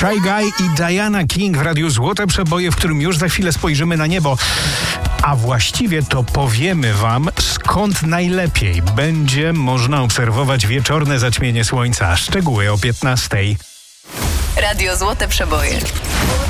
Shy Guy i Diana King w Radiu Złote Przeboje, w którym już za chwilę spojrzymy na niebo. A właściwie to powiemy wam, skąd najlepiej będzie można obserwować wieczorne zaćmienie słońca. Szczegóły o 15:00. Radio Złote Przeboje.